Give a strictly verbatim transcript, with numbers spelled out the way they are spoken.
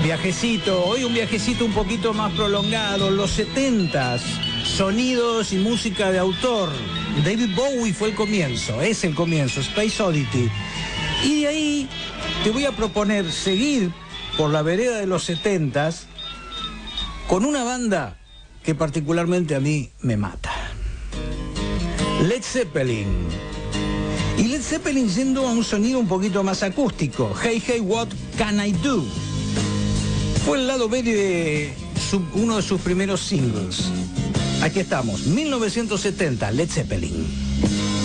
Viajecito, hoy un viajecito un poquito más prolongado, los setentas, sonidos y música de autor. David Bowie fue el comienzo, es el comienzo, Space Oddity. Y de ahí te voy a proponer seguir por la vereda de los setentas con una banda que particularmente a mí me mata. Led Zeppelin. Y Led Zeppelin yendo a un sonido un poquito más acústico. Hey, hey, what can I do? Fue el lado B de su, uno de sus primeros singles. Aquí estamos, mil novecientos setenta, Led Zeppelin.